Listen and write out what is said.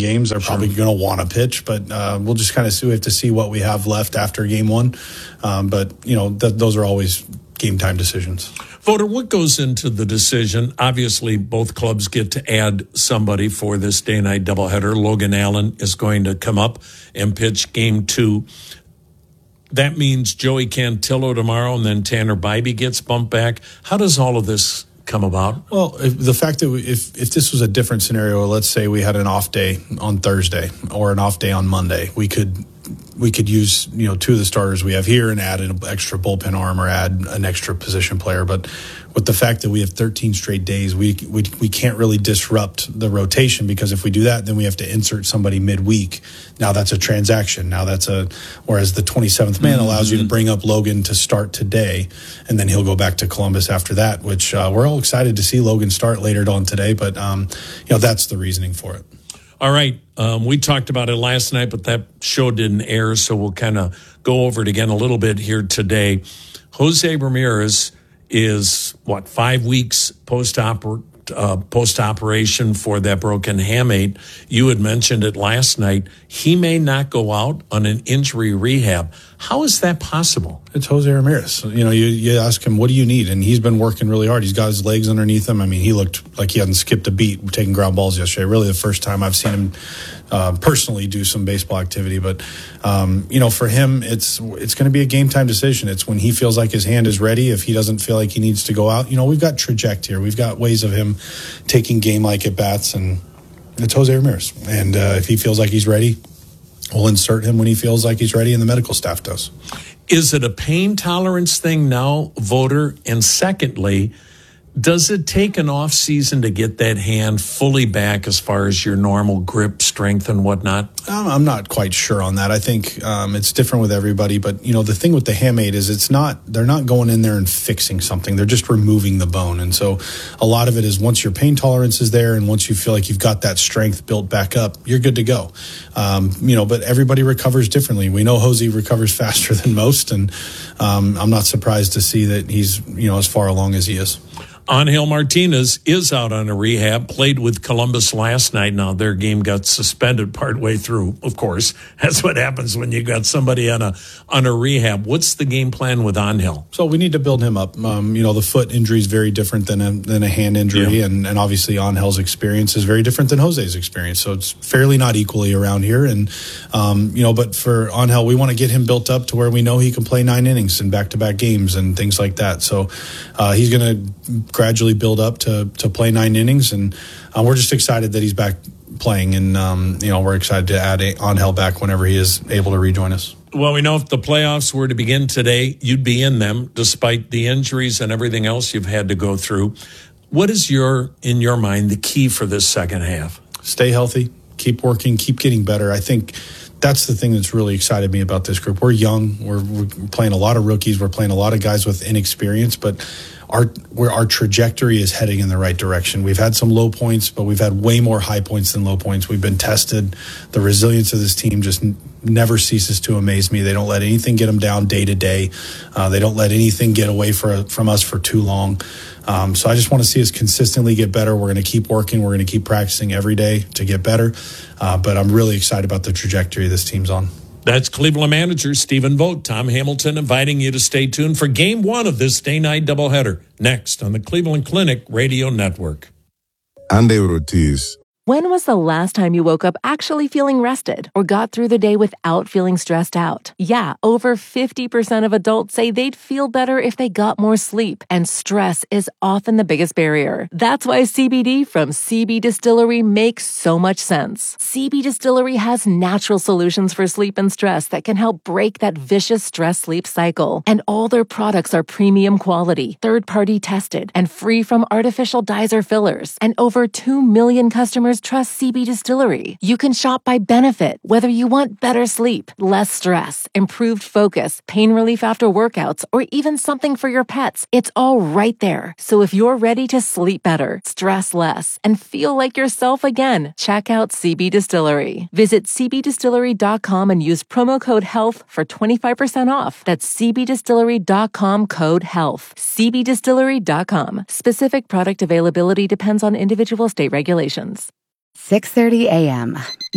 games. They're probably going to want to pitch, but we'll just kind of see. We have to see what we have left after game one. But those are always game time decisions. Voter, what goes into the decision? Obviously, both clubs get to add somebody for this day-night doubleheader. Logan Allen is going to come up and pitch game 2. That means Joey Cantillo tomorrow, and then Tanner Bybee gets bumped back. How does all of this come about? Well, the fact that if this was a different scenario, let's say we had an off day on Thursday or an off day on Monday, we could use 2 of the starters we have here and add an extra bullpen arm or add an extra position player. But with the fact that we have 13 straight days, we can't really disrupt the rotation, because if we do that, then we have to insert somebody midweek. Now that's a transaction. Whereas the 27th man allows you to bring up Logan to start today, and then he'll go back to Columbus after that, which we're all excited to see Logan start later on today. But that's the reasoning for it. All right. We talked about it last night, but that show didn't air, so we'll kind of go over it again a little bit here today. Jose Ramirez is, 5 weeks post-operation for that broken hamate. You had mentioned it last night. He may not go out on an injury rehab. How is that possible? It's Jose Ramirez. You ask him, what do you need? And he's been working really hard. He's got his legs underneath him. I mean, he looked like he hadn't skipped a beat taking ground balls yesterday. Really the first time I've seen him personally do some baseball activity. But, for him, it's going to be a game time decision. It's when he feels like his hand is ready. If he doesn't feel like he needs to go out, we've got traject here. We've got ways of him taking game-like at-bats, and it's Jose Ramirez. And if he feels like he's ready, we'll insert him when he feels like he's ready, and the medical staff does. Is it a pain tolerance thing now, Voter? And secondly, does it take an off season to get that hand fully back as far as your normal grip, strength, and whatnot? I'm not quite sure on that. I think it's different with everybody. But, the thing with the hamate is they're not going in there and fixing something. They're just removing the bone. And so a lot of it is once your pain tolerance is there and once you feel like you've got that strength built back up, you're good to go. But everybody recovers differently. We know Jose recovers faster than most. And I'm not surprised to see that he's, as far along as he is. Angel Martinez is out on a rehab, played with Columbus last night. Now, their game got suspended partway through, of course. That's what happens when you got somebody on a rehab. What's the game plan with Angel? So we need to build him up. The foot injury is very different than a hand injury, and obviously Angel's experience is very different than Jose's experience. So it's fairly not equally around here. And, but for Angel, we want to get him built up to where we know he can play 9 innings in back-to-back games and things like that. So he's going to gradually build up to play 9 innings, and we're just excited that he's back playing, and we're excited to add Angel back whenever he is able to rejoin us. Well, we know if the playoffs were to begin today, you'd be in them despite the injuries and everything else you've had to go through. What is in your mind, the key for this second half? Stay healthy, keep working, keep getting better. I think that's the thing that's really excited me about this group. We're young. We're playing a lot of rookies. We're playing a lot of guys with inexperience, but our trajectory is heading in the right direction. We've had some low points, but we've had way more high points than low points. We've been tested. The resilience of this team just never ceases to amaze me. They don't let anything get them down day to day. They don't let anything get away from us for too long. So I just want to see us consistently get better. We're going to keep working. We're going to keep practicing every day to get better. But I'm really excited about the trajectory this team's on. That's Cleveland manager Stephen Vogt. Tom Hamilton inviting you to stay tuned for Game 1 of this day-night doubleheader next on the Cleveland Clinic Radio Network. Andy Ortiz. When was the last time you woke up actually feeling rested or got through the day without feeling stressed out? Yeah, over 50% of adults say they'd feel better if they got more sleep, and stress is often the biggest barrier. That's why CBD from CB Distillery makes so much sense. CB Distillery has natural solutions for sleep and stress that can help break that vicious stress-sleep cycle. And all their products are premium quality, third-party tested, and free from artificial dyes or fillers. And over 2 million customers trust CB Distillery. You can shop by benefit, whether you want better sleep, less stress, improved focus, pain relief after workouts, or even something for your pets. It's all right there. So if you're ready to sleep better, stress less, and feel like yourself again, check out CB Distillery. Visit cbdistillery.com and use promo code HEALTH for 25% off. That's cbdistillery.com code HEALTH. cbdistillery.com. Specific product availability depends on individual state regulations. 6:30 a.m.